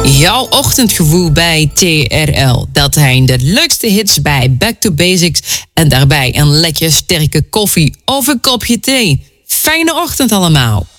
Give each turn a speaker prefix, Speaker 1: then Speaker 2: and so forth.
Speaker 1: Jouw ochtendgevoel bij TRL. Dat zijn de leukste hits bij Back to Basics. En daarbij een lekker sterke koffie of een kopje thee. Fijne ochtend allemaal.